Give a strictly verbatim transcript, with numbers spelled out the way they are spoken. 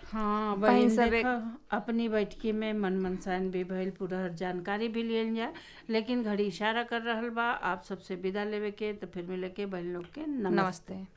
हाँ बहिन बहन सब देखा, एक अपनी बैठकी में मन मनसान भी भइल, पूरा हर जानकारी भी लियल जा, लेकिन घड़ी इशारा कर रहल बा आप सबसे विदा लेवे के। तो फिर मिले के बहन लोग के नमस्ते। नमस्ते।